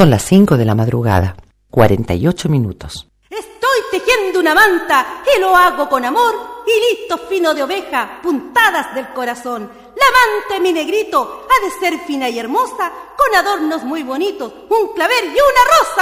Son las 5 de la madrugada, 48 minutos. Estoy tejiendo una manta y lo hago con amor, hilito fino de oveja, puntadas del corazón. La manta, mi negrito, ha de ser fina y hermosa, con adornos muy bonitos, un clavel y una rosa.